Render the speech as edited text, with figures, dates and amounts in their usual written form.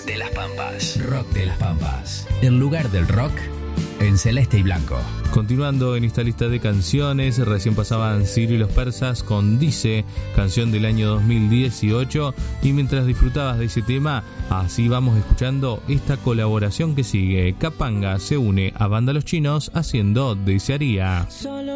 de las Pampas. Rock de las Pampas. El lugar del rock en celeste y blanco. Continuando en esta lista de canciones, recién pasaban Ciro y los Persas con Dice, canción del año 2018, y mientras disfrutabas de ese tema, así vamos escuchando esta colaboración que sigue. Capanga se une a Banda Los Chinos haciendo Desearía.